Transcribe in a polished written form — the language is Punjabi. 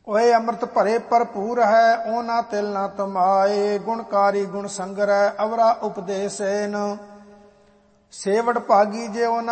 ਓਏ ਅੰਮ੍ਰਿਤ ਭਰੇ ਭਰਪੂਰ ਹੈ, ਉਹਨਾਂ ਤਿਲ ਨਾ ਤਮਾਏ। ਗੁਣਕਾਰੀ ਗੁਣ ਸੰਗਰੈ, ਅਵਰਾ ਉਪਦੇਸੇਨ। ਸੇਵੜ ਭਾਗੀ ਜੇ ਉਹਨਾਂ